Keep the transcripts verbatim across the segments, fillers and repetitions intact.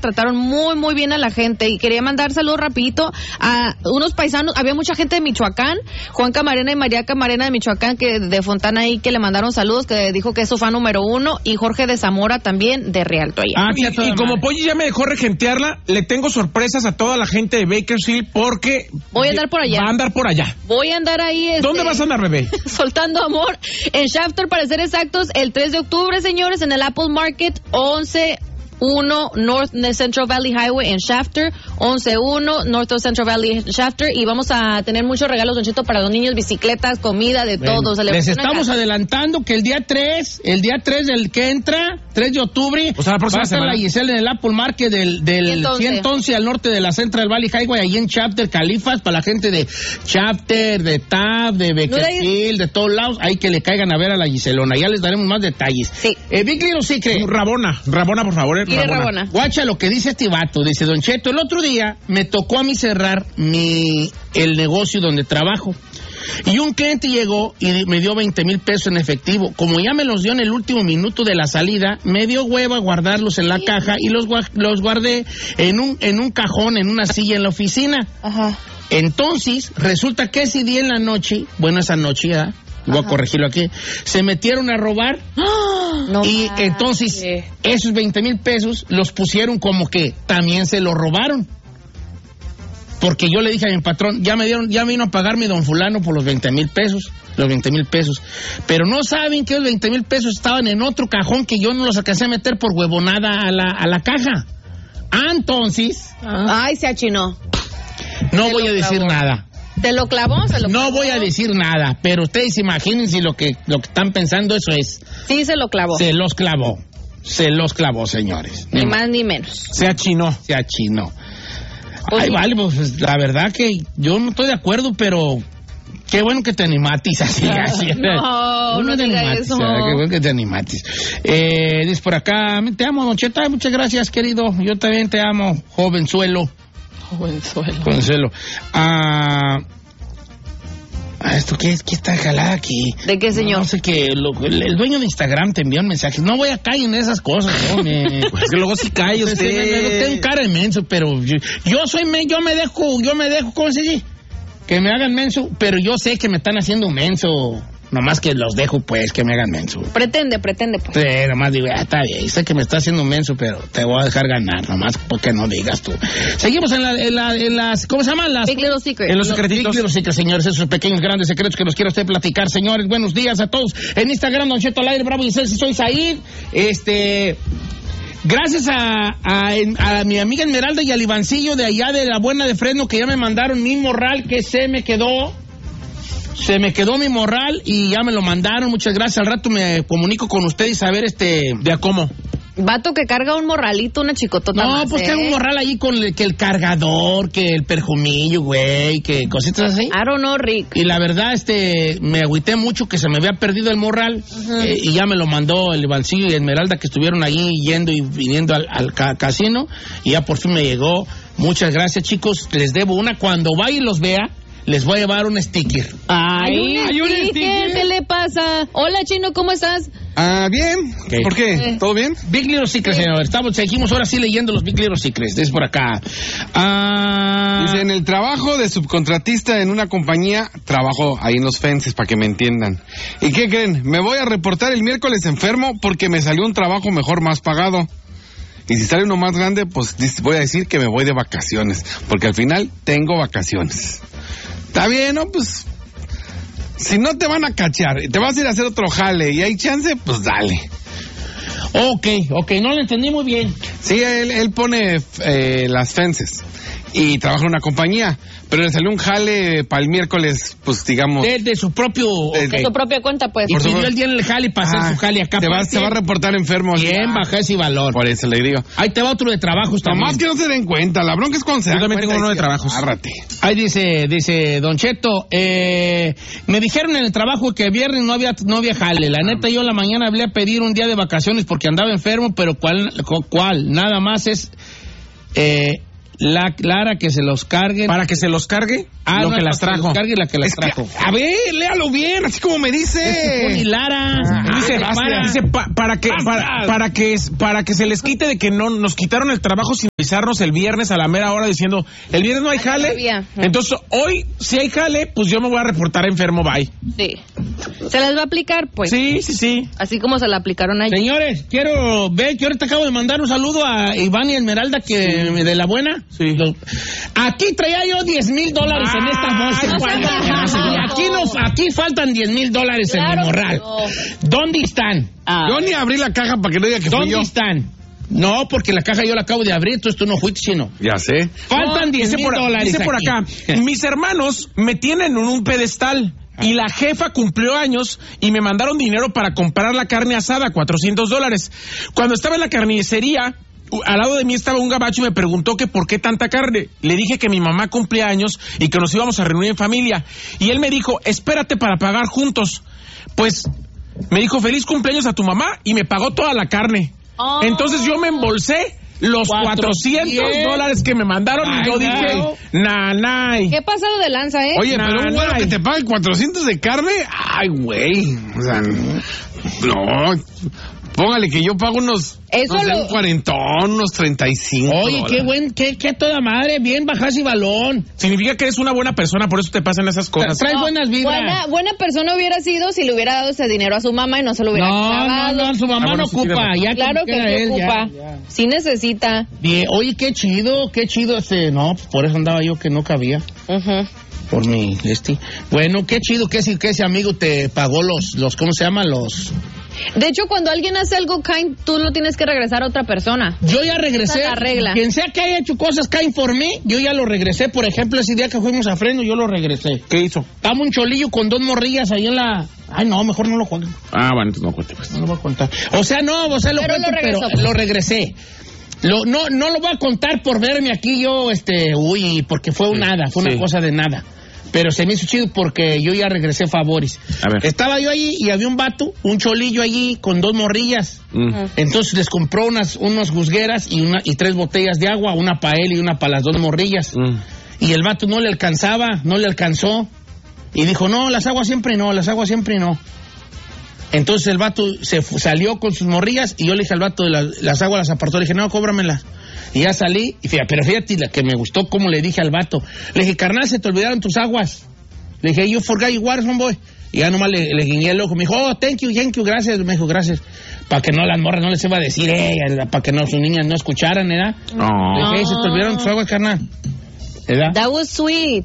trataron muy, muy bien a la gente. Y quería mandar saludos rapidito a unos paisanos. Había mucha gente de Michoacán, Juan Camarena y María Camarena de Michoacán, que de Fontana ahí, que le mandaron saludos, que dijo que es su fan número uno, y Jorge de Zamora también, de Rialto allá. Ah, y, y como Polly ya me dejó regentearla, le tengo sorpresas a toda la gente de Bakersfield, porque voy a andar por allá. Va a andar por allá. Voy a andar ahí. Este, ¿Dónde vas a andar, bebé? Soltando amor. En Shafter, para ser exactos, el tres de octubre, señores, en el Apple Market, once uno North Central Valley Highway en Shafter, once uno North Central Valley Shafter, y vamos a tener muchos regalos, Don Cheto, para los niños, bicicletas, comida, de bueno, todo. Se les estamos adelantando que el día tres, el día tres del que entra, tres de octubre, o sea, la próxima va a estar semana. la Giselle en el Apple Market del, del ciento once al norte de la Central Valley Highway, ahí en Shafter, Califas, para la gente de Shafter, de Taft, de Bakersfield, de todos lados, ahí que le caigan a ver a la Giselona, ya les daremos más detalles. Sí. Eh, Big Little Secret. Rabona, Rabona, por favor. Eh. Rabona. Rabona. Guacha lo que dice este vato, dice Don Cheto, el otro día me tocó a mí cerrar mi el negocio donde trabajo. Y un cliente llegó y me dio veinte mil pesos en efectivo. Como ya me los dio en el último minuto de la salida, me dio hueva guardarlos en la caja y los, los guardé en un, en un cajón, en una silla en la oficina. Ajá. Entonces, resulta que ese día en la noche, bueno, esa noche ya, voy a corregirlo aquí, se metieron a robar. No y madre. Entonces esos veinte mil pesos los pusieron como que también se los robaron, porque yo le dije a mi patrón, ya me dieron, ya vino a pagarme don fulano por los veinte mil pesos, los veinte mil pesos, pero no saben que los veinte mil pesos estaban en otro cajón que yo no los alcancé a meter por huevonada a la, a la caja. Ah, entonces ah. Ay, se achinó. No voy a decir nada. ¿Te lo clavó? ¿Se lo clavó? No voy a decir nada, pero ustedes imagínense lo que, lo que están pensando, eso es. Sí, se lo clavó. Se los clavó. Se los clavó, señores. Ni, ni más ni menos. Se achinó. Se achinó. Pues Ay, sí. vale, pues la verdad que yo no estoy de acuerdo, pero qué bueno que te animatis así. así. No, no te diga animatis, eso. ¿verdad? Qué bueno que te animatis. Eh, dice por acá, te amo, Don Cheto. Ay, muchas gracias, querido. Yo también te amo, jovenzuelo. Jovenzuelo. Jovenzuelo. Ah... Ah, ¿esto qué es? ¿Qué está jalada aquí? ¿De qué, señor? No sé qué. Lo, el, el dueño de Instagram te envió un mensaje. No voy a caer en esas cosas, ¿no? Me, pues que luego sí cae usted. Me, me, tengo cara de menso, pero yo, yo soy me, yo me dejo, yo me dejo, ¿cómo se dice? Que me hagan menso, pero yo sé que me están haciendo menso. Nomás que los dejo, pues, que me hagan menso. Pretende, pretende, pues. Sí, nomás digo, ah, está bien, sé que me está haciendo menso, pero te voy a dejar ganar, nomás porque no digas tú. Seguimos en, la, en, la, en las, ¿cómo se llaman? Las, Big Little Secrets. En los secretitos. Big Little Secrets, señores, esos pequeños, grandes secretos que nos quiere usted platicar, señores. Buenos días a todos. En Instagram, Don Cheto al aire, Bravo y Celsi, soy Said. Este... Gracias a, a, a mi amiga Esmeralda y al Ivancillo de allá de la Buena de Fresno, que ya me mandaron mi morral que se me quedó. Se me quedó mi morral y ya me lo mandaron. Muchas gracias. Al rato me comunico con ustedes a ver este... ¿De a cómo? Vato que carga un morralito, una chicotota. No, más, pues ¿eh? tengo un morral allí con el, que el cargador, que el perjumillo, güey, que cositas así. I don't know, Rick. Y la verdad, este, me agüité mucho que se me había perdido el morral. Uh-huh. eh, y ya me lo mandó el Ivancillo y Esmeralda, que estuvieron allí yendo y viniendo al, al ca- casino. Y ya por fin me llegó. Muchas gracias, chicos. Les debo una. Cuando vaya y los vea, les voy a llevar un sticker. Ay, ¿Hay un sí, sticker? ¿qué le pasa? Hola, Chino, ¿cómo estás? Ah, bien. ¿Qué? ¿Por qué? Eh. ¿Todo bien? Big Little Secrets, señor. Estamos, seguimos ahora sí leyendo los Big Little Secrets. Desde por acá. Ah... Dice, en el trabajo de subcontratista en una compañía, trabajo ahí en los fences, para que me entiendan. ¿Y qué creen? Me voy a reportar el miércoles enfermo porque me salió un trabajo mejor, más pagado. Y si sale uno más grande, pues voy a decir que me voy de vacaciones, porque al final tengo vacaciones. Está bien, ¿no? Pues, si no te van a cachar, te vas a ir a hacer otro jale y hay chance, pues dale. Ok, ok, no lo entendí muy bien. Sí, él, él pone eh, las fences y trabaja en una compañía, pero le salió un jale para el miércoles, pues digamos... De, de su propio... De, De su propia cuenta, pues. Y Por pidió favor. el día en el jale para hacer Ah, su jale acá. te va, Pues, se va a reportar enfermo. Bien, Ah, baja ese valor. Por eso le digo. Ahí te va otro de trabajos también. Nomás que no se den cuenta, la bronca es cuando se Yo dan también cuenta tengo uno y de que trabajos. agárrate. Ahí dice, dice Don Cheto, eh, me dijeron en el trabajo que viernes no había, no había jale. La neta, yo en la mañana hablé a pedir un día de vacaciones porque andaba enfermo, pero cuál, cuál, nada más es, eh, La Clara que se los cargue. Para que se los cargue Ah, lo no, que las para trajo. los cargue la que las Es que, trajo. a ver, léalo bien, así como me dice. Ni Lara. Ah, dice, para. dice pa- para que para, para que para que se les quite de que no nos quitaron el trabajo sin avisarnos el viernes a la mera hora diciendo el viernes no hay jale. todavía. Entonces hoy si hay jale, pues yo me voy a reportar enfermo, bye. Sí. ¿Se les va a aplicar? Pues. Sí, sí, sí. Así como se la aplicaron ayer. Señores, quiero ver que ahorita acabo de mandar un saludo a Iván y Esmeralda que de la buena. Sí. Lo- aquí traía yo diez mil dólares en esta bolsa. no seas Y aquí, nos, aquí faltan diez mil dólares en Claro mi morral. que no. ¿Dónde están? Ah. Yo ni abrí la caja para que no diga que fui ¿Dónde yo. están? No, porque la caja yo la acabo de abrir, entonces tú no fuiste, sino. Ya sé. Faltan diez Dice mil por, dólares. dice por aquí. acá, mis hermanos me tienen en un pedestal y la jefa cumplió años y me mandaron dinero para comprar la carne asada, cuatrocientos dólares. Cuando estaba en la carnicería, al lado de mí estaba un gabacho y me preguntó que por qué tanta carne. Le dije que mi mamá cumplía años y que nos íbamos a reunir en familia. Y él me dijo, espérate para pagar juntos. Pues me dijo, feliz cumpleaños a tu mamá y me pagó toda la carne. Oh. Entonces yo me embolsé los cuatrocientos dólares que me mandaron y yo Ay, dije, no. nanay. ¿Qué pasado de lanza, eh? Oye, pero un güero Nanay. que te pague cuatrocientos de carne, ay, güey. O sea, no. Póngale que yo pago unos, Eso no sé, lo- un cuarentón, unos treinta y cinco. Oye, qué dólares. buen, qué, qué a toda madre, bien bajas y balón. Significa que eres una buena persona, por eso te pasan esas cosas. Traes buenas vibras. Buena, buena persona hubiera sido si le hubiera dado ese dinero a su mamá y no se lo hubiera No, no, clavado. no, su mamá Ah, bueno, no sí ocupa. tiene Ya Claro que queda sí él, ya, ocupa. ya. Sí necesita. Bien, oye, qué chido, qué chido este. No, pues por eso andaba yo que no cabía. Ujú. Por mi este. Bueno, qué chido que ese, que ese amigo te pagó los, los, ¿cómo se llama? Los. De hecho, cuando alguien hace algo kind, tú lo tienes que regresar a otra persona. Yo ya regresé. Esa es la regla. Quien sea que haya hecho cosas kind for me, yo ya lo regresé. Por ejemplo, ese día que fuimos a Fresno, yo lo regresé. ¿Qué hizo? Estaba un cholillo con dos morrillas ahí en la. Ay, no, mejor no lo cuento. Ah, bueno, entonces no cuente, pues. No lo voy a contar. O sea, no, o sea, lo Pero cuento, lo regresó, pero pues. lo regresé. Lo, no, no lo voy a contar por verme aquí yo, este, uy, porque fue un nada, fue una sí. cosa de nada. Pero se me hizo chido porque yo ya regresé favores. A ver. Estaba yo allí y había un vato, un cholillo allí con dos morrillas. Mm. Entonces les compró unas, unas juzgueras y una y tres botellas de agua, una para él y una para las dos morrillas. Mm. Y el vato no le alcanzaba, no le alcanzó. Y dijo, no, las aguas siempre no, las aguas siempre no. Entonces el vato se fu- salió con sus morrillas y yo le dije al vato, de las, las aguas las apartó. Le dije, no, cóbramelas. Y ya salí, y fíjate, pero fíjate la que me gustó como le dije al vato. Le dije, carnal, se te olvidaron tus aguas. Le dije, you forgot your water, homeboy. Y ya nomás le, le guiñé el ojo. Me dijo, oh, thank you, thank you, gracias. Me dijo, gracias. Para que no las morras no les iba a decir, eh, para que no sus niñas no escucharan, ¿verdad? No. Le dije, "Hey, se te olvidaron tus aguas, carnal. ¿Verdad? That was sweet.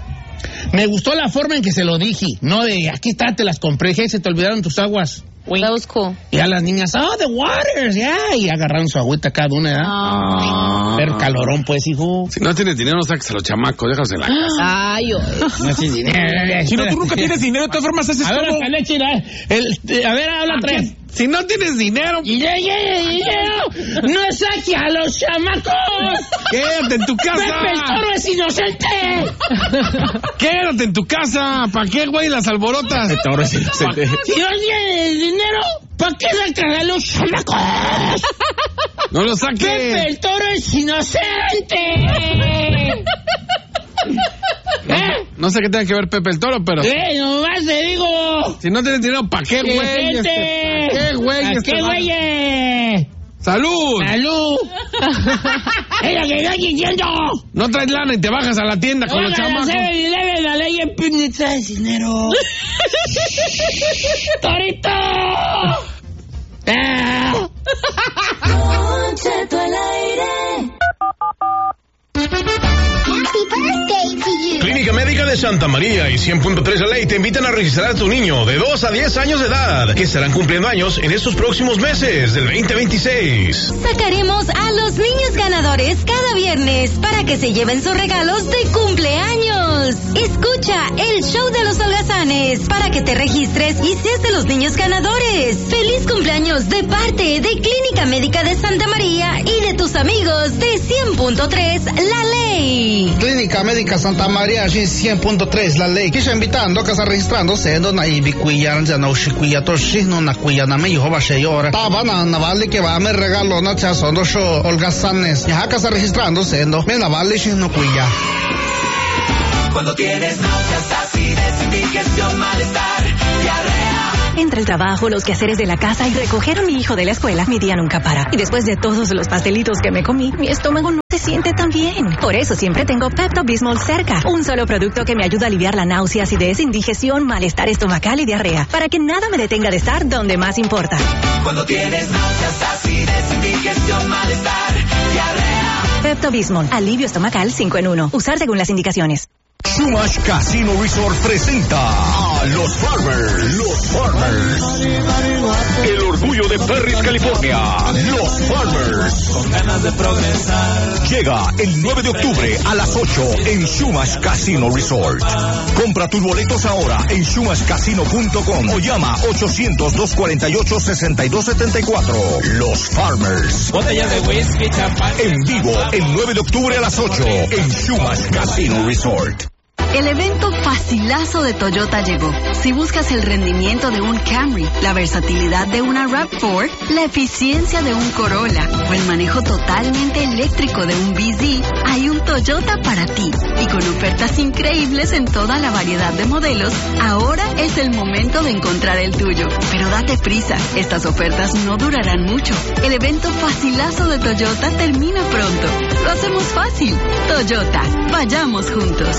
Me gustó la forma en que se lo dije. No de, aquí está, te las compré. Dije, se te olvidaron tus aguas. That was cool. Y a las niñas, oh, the waters, ya. Y agarraron su agüita cada una, ¿verdad? Ah. Pero calorón, pues, hijo. Si no tienes dinero, no saques a los chamacos, déjalos en la casa. Ay, oye. No tienes dinero. Si no, tú nunca tienes dinero, de todas formas haces A ver, todo. hasta leche, el, eh, a ver, habla tres. Si no tienes dinero, Y ya, ya, ya, ya. No saque a los chamacos. quédate en tu casa. Pepe el Toro es inocente. Quédate en tu casa. ¿Para qué, güey, las alborotas? Ahora sí, Si no tienes dinero, ¿para qué sacas a los chamacos? No lo Pepe saques. el Toro es inocente. ¿Eh? No sé qué tenga que ver Pepe el Toro, pero Eh, nomás te digo. si no tienes dinero, ¿para qué, güey? Inocente. Este, ¿Para qué, güey? ¿A Este qué, va- güey? ¡Salud! ¡Salud! ¡Es lo que estoy diciendo! No traes lana y te bajas a la tienda con los Oiga, la chamacos. seven eleven, la ley en ni traes dinero. ¡Torito! ¡Ah! Don Cheto al aire. Happy birthday to you. Clínica Médica de Santa María y cien punto tres La Ley te invitan a registrar a tu niño de dos a diez años de edad, que estarán cumpliendo años en estos próximos meses del veinte veintiséis. Sacaremos a los niños ganadores cada viernes para que se lleven sus regalos de cumpleaños. Beatles. Escucha el show de los holgazanes para que te registres y seas de los niños ganadores. ¡Feliz cumpleaños de parte de Clínica Médica de Santa María y de tus amigos de cien punto tres La Ley! Clínica Médica Santa María, cien punto tres La Ley. Quisha invitando que está registrándose na ibi kuya ya na ushikuya toshi no na kuya na me hijo va señora. Taba na na vale que va me regalo na cha son dos holgazanes. Ya que está registrándose no me na vale shi no kuya. Cuando tienes náuseas, acidez, indigestión, malestar, diarrea. Entre el trabajo, los quehaceres de la casa y recoger a mi hijo de la escuela, mi día nunca para. Y después de todos los pastelitos que me comí, mi estómago no se siente tan bien. Por eso siempre tengo Pepto-Bismol cerca. Un solo producto que me ayuda a aliviar la náusea, acidez, indigestión, malestar estomacal y diarrea. Para que nada me detenga de estar donde más importa. Cuando tienes náuseas, acidez, indigestión, malestar, diarrea. Pepto-Bismol, alivio estomacal cinco en uno. Usar según las indicaciones. Chumash Casino Resort presenta a los Farmers. Los Farmers. El orgullo de Perris, California. Los Farmers. Con ganas de progresar. Llega el nueve de octubre a las ocho en Chumash Casino Resort. Compra tus boletos ahora en chumash casino punto com o llama ochocientos, dos cuarenta y ocho, sesenta y dos setenta y cuatro. Los Farmers. Botellas de whisky, champán. En vivo el nueve de octubre a las ocho en Chumash Casino Resort. El evento facilazo de Toyota llegó. Si buscas el rendimiento de un Camry, la versatilidad de una RAV cuatro, la eficiencia de un Corolla o el manejo totalmente eléctrico de un B Z, hay un Toyota para ti. Y con ofertas increíbles en toda la variedad de modelos, ahora es el momento de encontrar el tuyo. Pero date prisa, estas ofertas no durarán mucho. El evento facilazo de Toyota termina pronto. Lo hacemos fácil. Toyota, vayamos juntos.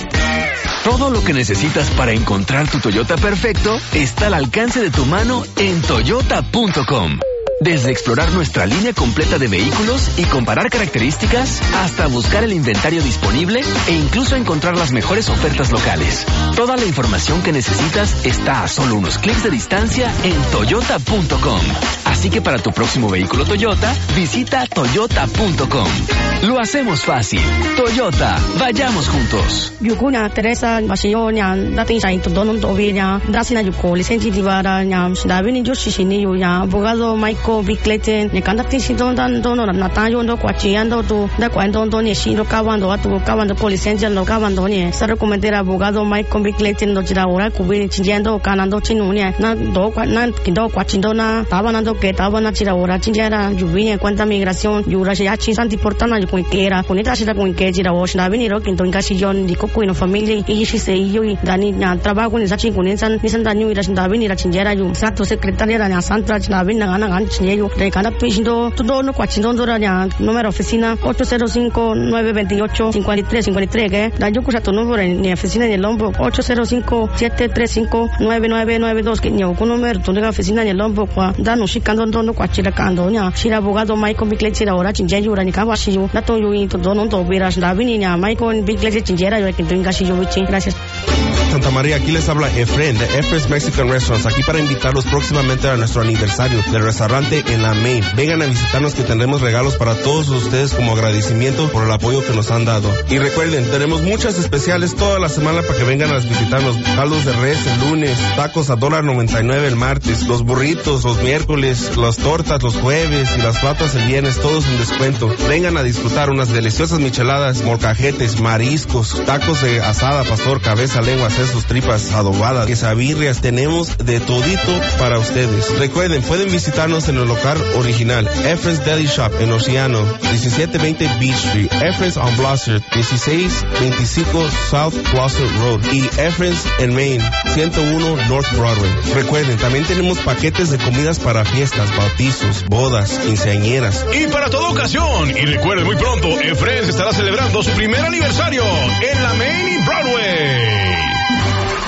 Todo lo que necesitas para encontrar tu Toyota perfecto está al alcance de tu mano en toyota punto com. Desde explorar nuestra línea completa de vehículos y comparar características, hasta buscar el inventario disponible e incluso encontrar las mejores ofertas locales. Toda la información que necesitas está a solo unos clics de distancia en toyota punto com. Así que para tu próximo vehículo Toyota, visita toyota punto com. Lo hacemos fácil. Toyota, vayamos juntos. Yukuna Teresa Masionya, dating sa ito donon to obia, dasina yuko lisensi divara nyam, dabi ni Joshi ni yuya, abogado Michael Big Clayton, ni kandatin si don dan dono na tayo ndo kwachiando tu, da kwando ndo ni shiro kawando atu kawando ko lisensi no kawando ni. Sa recomendar abogado Michael Big Clayton do jira ora kubi chinjando kanando chinunia, na do kwa na kindo kwachindo na tabanando que tabana jira ora chinjara yubinya cuenta migración yura ya chinsanti portana con que era con esta shira con que jira wash na viniro kinto ingashillon di ko no familia y shi se yo y dani na trabajo ni sachi con insan ni san danyu ira shinda vinira chinjara yu sato secretaria na santra na vinna na gan chinyo de cada pindo todo no kwachindo dora ya número oficina ocho cero cinco, nueve dos ocho, cinco tres cinco tres que da yo kusa tu número en oficina en el Lombok ocho cero cinco, siete tres cinco, nueve nueve nueve dos que yo con número tu oficina en el Lombok kwa da no shikando no kwachira kando nya shira abogado Michael Bickley ora chinja yura ni kawa shi yo na to yo to dono to viras da vininya Michael Bickley chinjera yo que tenga shi yo wichi. Gracias. Santa María, aquí les habla Efren de Efren's Mexican Restaurants, aquí para invitarlos próximamente a nuestro aniversario del restaurante en la Main. Vengan a visitarnos que tendremos regalos para todos ustedes como agradecimiento por el apoyo que nos han dado. Y recuerden, tenemos muchas especiales toda la semana para que vengan a visitarnos. Caldos de res el lunes, tacos a dólar noventa y nueve el martes, los burritos los miércoles, las tortas los jueves y las patas el viernes, todos en descuento. Vengan a disfrutar unas deliciosas micheladas, molcajetes, mariscos, tacos de asada, pastor, cabeza, lengua, sesos, tripas adobadas, quesabirrias, tenemos de todito para ustedes. Recuerden, pueden visitarnos en el local original, Efren's Deli Shop en Oceano, diecisiete veinte Beach Street, Efren's on Blosser, dieciséis veinticinco South Blosser Road y Efren's en Maine, ciento uno North Broadway. Recuerden, también tenemos paquetes de comidas para fiestas, bautizos, bodas, quinceañeras. Y para toda ocasión, y recuerden muy pronto, Efren's estará celebrando su primer aniversario en la Maine y Broadway.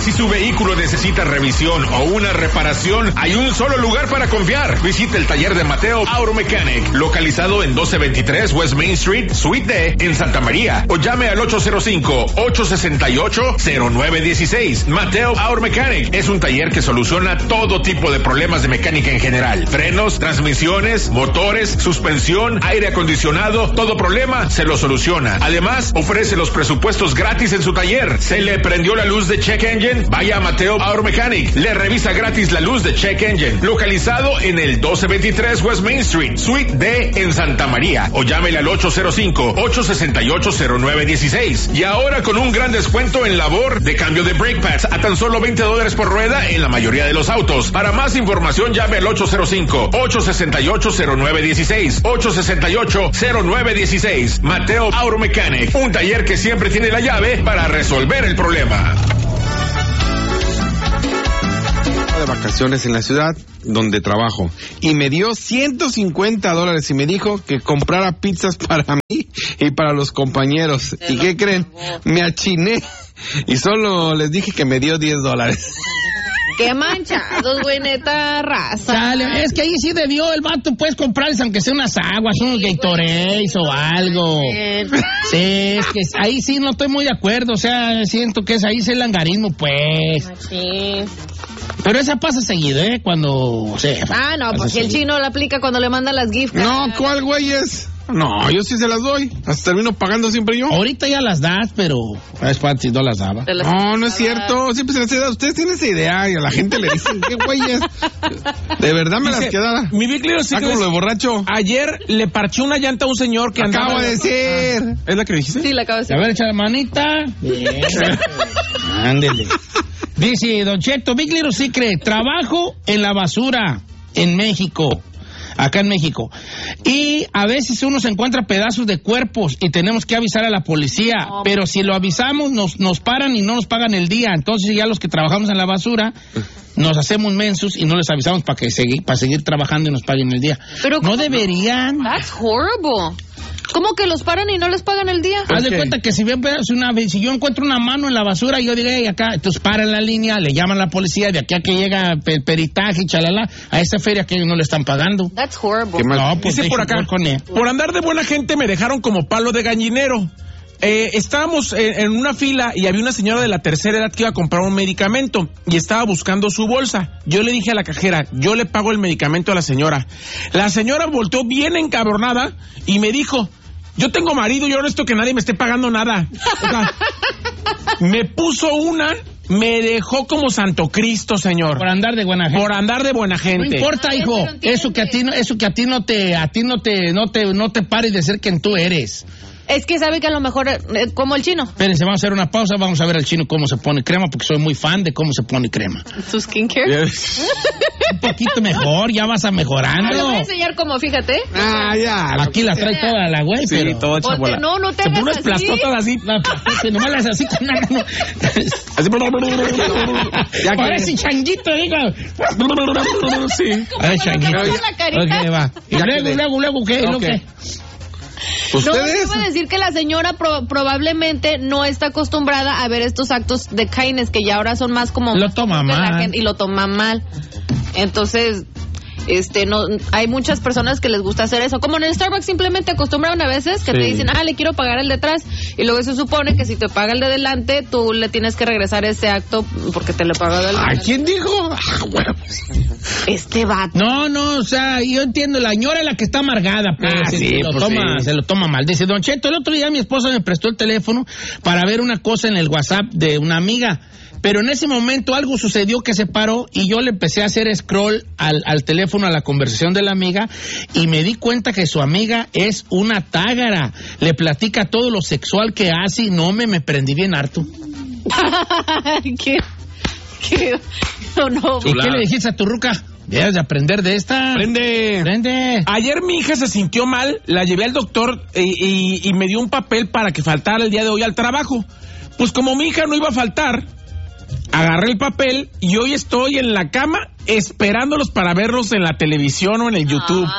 Si su vehículo necesita revisión o una reparación, hay un solo lugar para confiar. Visite el taller de Mateo Auto Mechanic, localizado en doce veintitrés West Main Street, Suite D, en Santa María. O llame al ocho cero cinco, ocho seis ocho, cero nueve uno seis. Mateo Auto Mechanic es un taller que soluciona todo tipo de problemas de mecánica en general. Frenos, transmisiones, motores, suspensión, aire acondicionado, todo problema se lo soluciona. Además, ofrece los presupuestos gratis en su taller. ¿Se le prendió la luz de check engine? Vaya a Mateo Auto Mechanic. Le revisa gratis la luz de check engine. Localizado en el doce veintitrés West Main Street, Suite D, en Santa María. O llámele al ocho cero cinco, ocho seis ocho, cero nueve uno seis. Y ahora con un gran descuento en labor de cambio de brake pads a tan solo veinte dólares por rueda en la mayoría de los autos. Para más información, llame al ocho cero cinco, ocho seis ocho, cero nueve uno seis. ocho seis ocho, cero nueve uno seis. Mateo Auto Mechanic, un taller que siempre tiene la llave para resolver el problema. De vacaciones en la ciudad donde trabajo y me dio ciento cincuenta dólares y me dijo que comprara pizzas para mí y para los compañeros. ¿Y qué creen? Me achiné y solo les dije que me dio diez dólares. Qué manchados, güey, neta raza. Dale, es que ahí sí debió el vato, puedes comprarles aunque sea unas aguas, unos Gatorades o algo. Sí, es que ahí sí no estoy muy de acuerdo, o sea, siento que es ahí es el langarismo, pues. Sí. Pero esa pasa seguido, ¿eh? Cuando, o sea, Ah, no, porque el chino la aplica cuando le manda las gift cards. No, ¿cuál güey es? No, yo sí se las doy. Hasta termino pagando siempre yo. Ahorita ya las das, pero es fácil, no las daba. No, no es cierto. Siempre se las he dado. Ustedes tienen esa idea y a la gente le dicen, ¿qué güeyes? De verdad me Dice, las quedara. Mi Big Little Secret. Ah, como lo de borracho. Ayer le parché una llanta a un señor que andaba. Acabo de decir. Ah, ¿es la que dijiste? Sí, la acabo de decir. A ver, echa la manita. Bien. Ándele. Dice Don Cheto, Big Little Secret, trabajo en la basura en México. Acá en México. Y a veces uno se encuentra pedazos de cuerpos y tenemos que avisar a la policía. No, pero si lo avisamos, nos, nos paran y no nos pagan el día. Entonces ya los que trabajamos en la basura nos hacemos mensos y no les avisamos para que segui, para seguir trabajando y nos paguen el día. Pero no deberían. That's horrible. ¿Cómo que los paran y no les pagan el día? Haz de cuenta que si, ven, una, si yo encuentro una mano en la basura, yo diré, hey, acá, entonces paran la línea, le llaman a la policía, de aquí a que llega el peritaje, chalala, a esa feria que ellos no le están pagando. That's horrible. No, pues dice por acá, por andar de buena gente me dejaron como palo de gallinero. Eh, estábamos en, en una fila y había una señora de la tercera edad que iba a comprar un medicamento y estaba buscando su bolsa. Yo le dije a la cajera, yo le pago el medicamento a la señora. La señora volteó bien encabronada y me dijo, yo tengo marido, yo no necesito que nadie me esté pagando nada. O sea, me puso una, me dejó como Santo Cristo, señor. Por andar de buena gente. Por andar de buena gente. No importa, Ay, hijo, eso que a ti no, eso que a ti no te, a ti no te, no te, no te pares de ser quien tú eres. Es que sabe que a lo mejor, eh, como el chino. Espérense, vamos a hacer una pausa, vamos a ver al chino cómo se pone crema, porque soy muy fan de cómo se pone crema. ¿Su skincare? Yes. Un poquito mejor, ya vas a mejorando. Te voy a enseñar cómo, fíjate. Ah, ya. Aquí la trae toda la güey, sí, pero... todo hecha bola. No, no te se hagas pone unas así. plastotas así. La plastota, nomás las así con la mano. Así. Ya parece changuito, digo. Sí. A ver, changuito. la carita. Ok, va. Y luego, luego, luego, ¿qué? ¿Lo Okay. qué? ¿Ustedes? No, iba a decir que la señora pro, probablemente no está acostumbrada a ver estos actos de kindness que ya ahora son más como... Lo toma de la mal. gente, y lo toma mal. Entonces... Este, no, hay muchas personas que les gusta hacer eso. Como en el Starbucks simplemente acostumbran a veces que sí. te dicen, ah, le quiero pagar el detrás. Y luego se supone que si te paga el de delante, tú le tienes que regresar ese acto porque te lo pagó del ¿A quién dijo? Ah, bueno. Este vato. No, no, o sea, yo entiendo, la señora es la que está amargada, pues, Ah, se, sí, se lo pues toma, sí. se lo toma mal. Dice, Don Cheto, el otro día mi esposa me prestó el teléfono para ver una cosa en el WhatsApp de una amiga. Pero en ese momento algo sucedió que se paró y yo le empecé a hacer scroll al, al teléfono, a la conversación de la amiga, y me di cuenta que su amiga es una tágara. Le platica todo lo sexual que hace y no me, me prendí bien harto. ¿Qué? ¿Qué? No, no. ¿Y qué le dijiste a tu ruca? Debes de aprender de esta. Prende. Prende. Ayer mi hija se sintió mal, la llevé al doctor y, y, y me dio un papel para que faltara el día de hoy al trabajo. Pues como mi hija no iba a faltar, agarré el papel y hoy estoy en la cama esperándolos para verlos en la televisión o en el YouTube. Ah.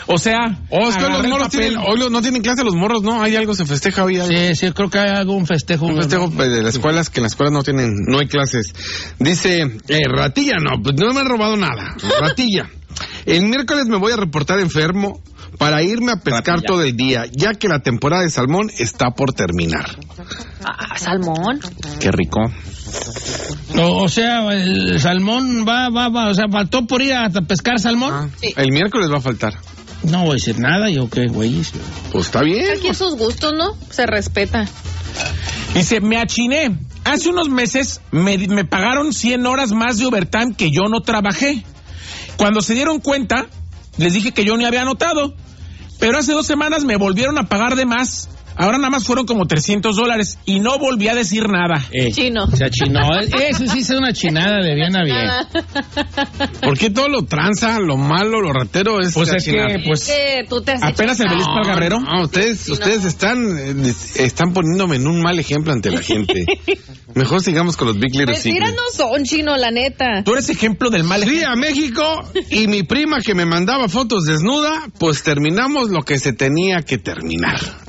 O sea, oh, es que agarra los el morros papel. tienen, hoy lo- no tienen clase los morros, ¿no? Hay algo, se festeja hoy. Algo. Sí, sí, creo que hay algún festejo. Un festejo ¿no? de las escuelas, que en las escuelas no tienen, no hay clases. Dice, eh, Ratilla, no, pues no me han robado nada. Ratilla, el miércoles me voy a reportar enfermo para irme a pescar Ratilla. todo el día, ya que la temporada de salmón está por terminar. Ah, salmón. Qué rico. O, o sea, el salmón va, va, va, o sea, faltó por ir a pescar salmón. Ah, Sí. El miércoles va a faltar. No voy a decir nada, yo qué, güey. Pues está bien. Aquí sus gustos, ¿no? Se respeta. Dice, me achiné. Hace unos meses me, me pagaron cien horas más de overtime que yo no trabajé. Cuando se dieron cuenta, les dije que yo ni había anotado. Pero hace dos semanas me volvieron a pagar de más. Ahora nada más fueron como trescientos dólares y no volví a decir nada. Eh, Chino. Se achinó. Eso sí es una chinada de bien a bien. ¿Por qué todo lo tranza, lo malo, lo ratero es Pues es achinar? que, pues, Que tú te has Apenas hecho el feliz esa- para el guerrero. No, ustedes, Sí, no. ustedes están, eh, están poniéndome en un mal ejemplo ante la gente. Mejor sigamos con los Big Little Mentiras Secrets. no son, Chino, la neta. Tú eres ejemplo del mal Fui ejemplo. a México y mi prima que me mandaba fotos desnuda, pues terminamos lo que se tenía que terminar.